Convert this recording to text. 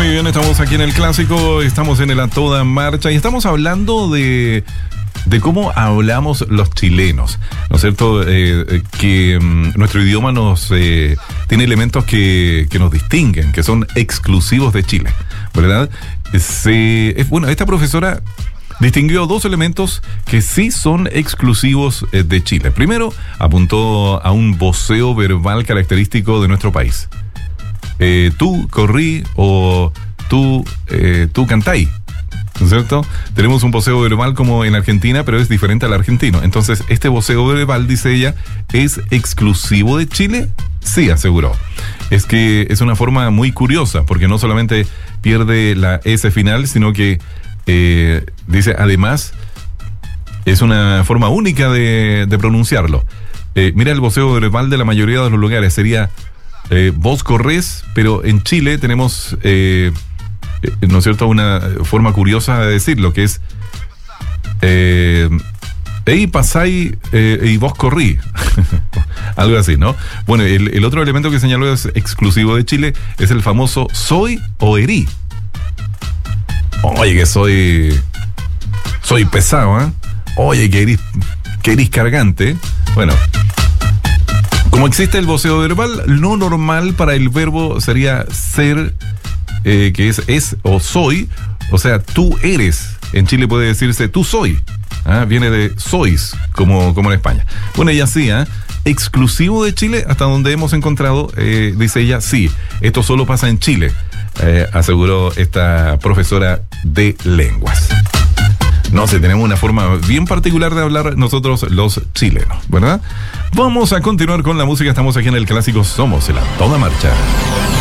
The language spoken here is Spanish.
Muy bien, estamos aquí en el Clásico, estamos en el A Toda Marcha y estamos hablando de cómo hablamos los chilenos, ¿no es cierto? Que nuestro idioma tiene elementos que nos distinguen, que son exclusivos de Chile, ¿verdad? Bueno, esta profesora distinguió dos elementos que sí son exclusivos de Chile. Primero, apuntó a un voceo verbal característico de nuestro país. Tú corrí o tú cantáis, ¿no es cierto? Tenemos un voceo verbal como en Argentina, pero es diferente al argentino. Entonces, este voceo verbal, dice ella, ¿es exclusivo de Chile? Sí, aseguró. Es que es una forma muy curiosa, porque no solamente pierde la S final, sino que dice, además, es una forma única de pronunciarlo. Mira el voceo verbal de la mayoría de los lugares, sería vos corres, pero en Chile tenemos, ¿no es cierto?, una forma curiosa de decirlo, que es ey, pasáis y vos corrí. Algo así, ¿no? Bueno, el otro elemento que señaló es exclusivo de Chile, es el famoso soy o erí. Oye, que soy pesado, ¿eh? Oye, que eres cargante. Bueno, como existe el voceo verbal, lo normal para el verbo sería ser, que es o soy, o sea, tú eres. En Chile puede decirse tú soy. Viene de sois, como en España. Bueno, y así, exclusivo de Chile, hasta donde hemos encontrado, dice ella, sí, esto solo pasa en Chile, aseguró esta profesora de lenguas. No sé, tenemos una forma bien particular de hablar nosotros los chilenos, ¿verdad? Vamos a continuar con la música, estamos aquí en el Clásico, somos el A Toda Marcha.